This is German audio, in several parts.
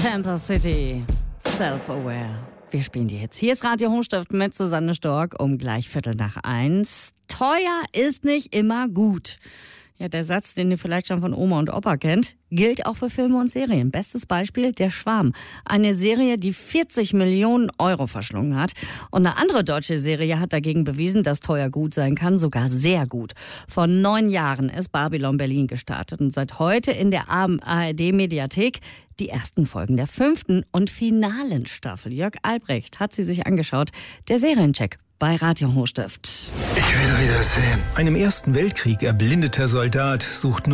Tampa City, Self-Aware. Wir spielen die jetzt. Hier ist Radio Hochstift mit Susanne Stork um gleich 1:15. Teuer ist nicht immer gut. Ja, der Satz, den ihr vielleicht schon von Oma und Opa kennt, gilt auch für Filme und Serien. Bestes Beispiel, Der Schwarm. Eine Serie, die 40 Millionen Euro verschlungen hat. Und eine andere deutsche Serie hat dagegen bewiesen, dass teuer gut sein kann, sogar sehr gut. Vor 9 Jahren ist Babylon Berlin gestartet und seit heute in der ARD-Mediathek die ersten Folgen der 5. und finalen Staffel. Jörg Albrecht hat sie sich angeschaut. Der Seriencheck bei Radio Hochstift. Ich will wieder sehen. Einem Ersten Weltkrieg erblindeter Soldat sucht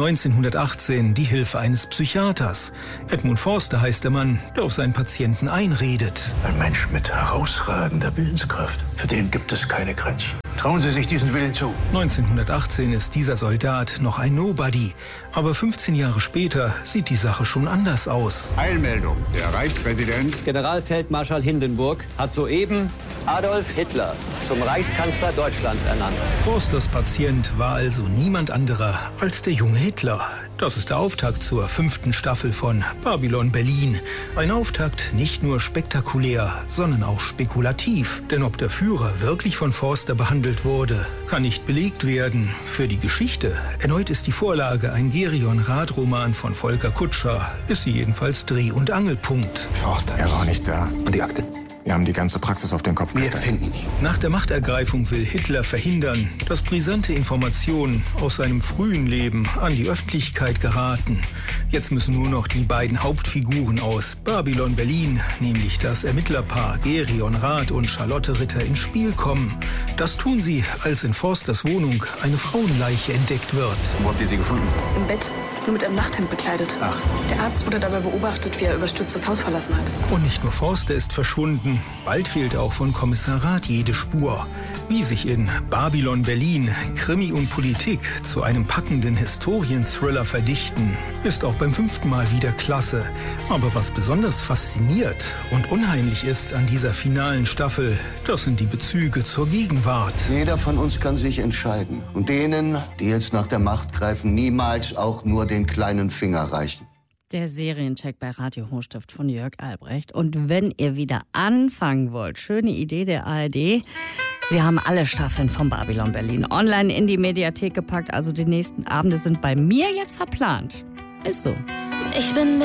1918 die Hilfe eines Psychiaters. Edmund Forster heißt der Mann, der auf seinen Patienten einredet. Ein Mensch mit herausragender Willenskraft. Für den gibt es keine Grenzen. Trauen Sie sich diesen Willen zu. 1918 ist dieser Soldat noch ein Nobody. Aber 15 Jahre später sieht die Sache schon anders aus. Eilmeldung. Der Reichspräsident Generalfeldmarschall Hindenburg hat soeben Adolf Hitler zum Reichskanzler Deutschlands ernannt. Forsters Patient war also niemand anderer als der junge Hitler. Das ist der Auftakt zur 5. Staffel von Babylon Berlin. Ein Auftakt nicht nur spektakulär, sondern auch spekulativ. Denn ob der Führer wirklich von Forster behandelt wurde, kann nicht belegt werden. Für die Geschichte, erneut ist die Vorlage ein Gerion-Rath-Roman von Volker Kutscher, ist sie jedenfalls Dreh- und Angelpunkt. Forster, er war nicht da. Und die Akte? Wir haben die ganze Praxis auf den Kopf Wir gestellt. finden ihn. Nach der Machtergreifung will Hitler verhindern, dass brisante Informationen aus seinem frühen Leben an die Öffentlichkeit geraten. Jetzt müssen nur noch die beiden Hauptfiguren aus Babylon Berlin, nämlich das Ermittlerpaar Gerion Rath und Charlotte Ritter, ins Spiel kommen. Das tun sie, als in Forsters Wohnung eine Frauenleiche entdeckt wird. Wo habt ihr sie gefunden? Im Bett, nur mit einem Nachthemd bekleidet. Ach. Der Arzt wurde dabei beobachtet, wie er überstürzt das Haus verlassen hat. Und nicht nur Forster ist verschwunden, bald fehlt auch von Kommissar Rath jede Spur. Wie sich in Babylon Berlin Krimi und Politik zu einem packenden Historienthriller verdichten, ist auch beim 5. Mal wieder klasse. Aber was besonders fasziniert und unheimlich ist an dieser finalen Staffel, das sind die Bezüge zur Gegenwart. Jeder von uns kann sich entscheiden. Und denen, die jetzt nach der Macht greifen, niemals auch nur den kleinen Finger reichen. Der Seriencheck bei Radio Hochstift von Jörg Albrecht. Und wenn ihr wieder anfangen wollt, schöne Idee der ARD, sie haben alle Staffeln von Babylon Berlin online in die Mediathek gepackt. Also die nächsten Abende sind bei mir jetzt verplant. Ist so. Ich bin